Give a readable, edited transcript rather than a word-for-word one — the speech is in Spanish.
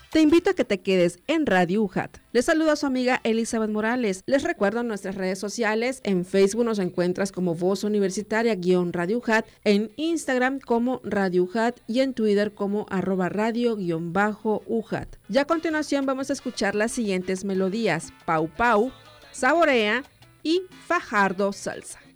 Te invito a que te quedes en Radio UJAT. Les saluda a su amiga Elizabeth Morales. Les recuerdo nuestras redes sociales. En Facebook nos encuentras como Voz Universitaria-Radio UJAT, en Instagram como Radio UJAT y en Twitter como @radio_UJAT. Ya a continuación vamos a escuchar las siguientes melodías: Pau Pau, Saborea y Fajardo Salsa.